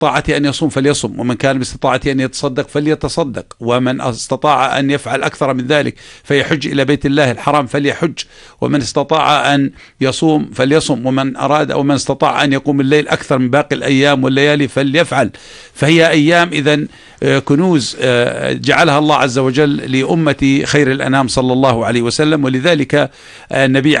باستطاعته أن يصوم فليصم، ومن كان باستطاعته أن يتصدق فليتصدق، ومن استطاع أن يفعل أكثر من ذلك فيحج إلى بيت الله الحرام فليحج، ومن استطاع أن يصوم فليصم، ومن أراد أو من استطاع أن يقوم الليل أكثر من باقي الأيام والليالي فليفعل. فهي أيام إذن كنوز جعلها الله عز وجل لأمة خير الأنام صلى الله عليه وسلم. ولذلك النبي